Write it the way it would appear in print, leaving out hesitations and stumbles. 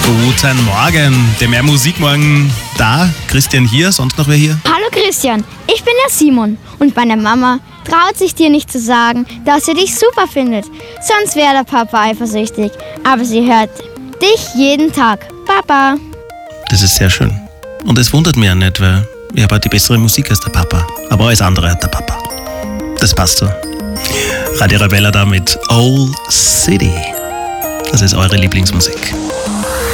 Guten Morgen, der Mehr Musik morgen da. Christian hier, sonst noch wer hier? Hallo Christian, ich bin der Simon und meine Mama traut sich dir nicht zu sagen, dass sie dich super findet. Sonst wäre der Papa eifersüchtig. Aber sie hört dich jeden Tag. Papa. Das ist sehr schön. Und es wundert mich ja nicht, weil ich habe halt die bessere Musik als der Papa. Aber alles andere hat der Papa. Das passt so. Radio Arabella da mit Old City. Das ist eure Lieblingsmusik.